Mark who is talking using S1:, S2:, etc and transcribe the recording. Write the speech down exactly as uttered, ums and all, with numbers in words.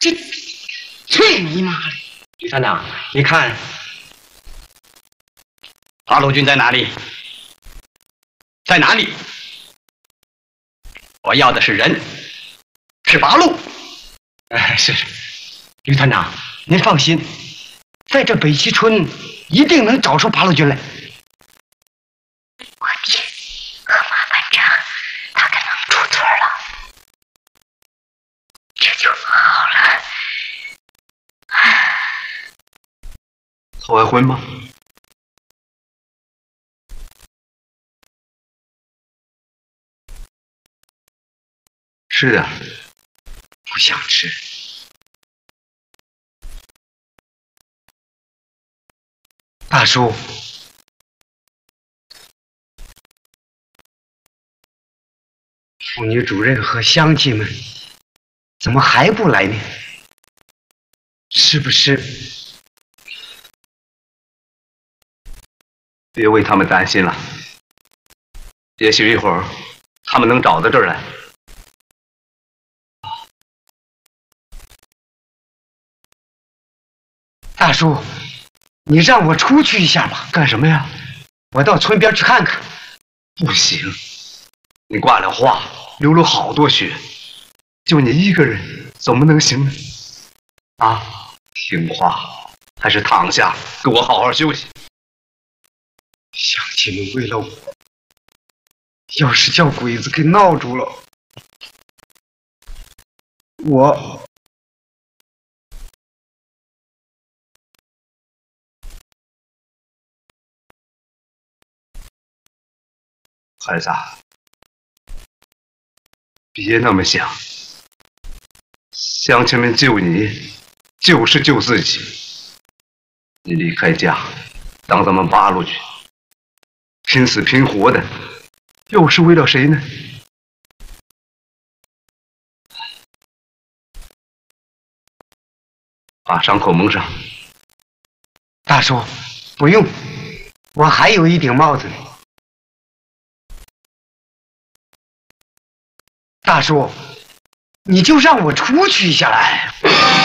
S1: 这，去你妈的！
S2: 李团长，你看，八路军在哪里？在哪里？我要的是人，是八路。哎，是。李团长，您放心，在这北溪村一定能找出八路军来。
S3: 我天，和马班长他可能出村了，这就好了。
S4: 他未婚吗？是的，
S2: 不想吃。大叔，妇女主任和乡亲们怎么还不来呢？是不是？
S4: 别为他们担心了，也许一会儿他们能找到这儿来。
S2: 大叔，你让我出去一下吧。
S4: 干什么呀？
S2: 我到村边去看看。
S4: 不行，你挂了话，流了好多血，就你一个人怎么能行呢？啊，听话，还是躺下，给我好好休息。
S2: 乡亲们为了我，要是叫鬼子给闹住了，我
S4: 孩子，别那么想，乡亲们救你，就是救自己。你离开家，当咱们八路军，拼死拼活的，又是为了谁呢？把伤口蒙上。
S2: 大叔，不用，我还有一顶帽子呢。大叔，你就让我出去一下来。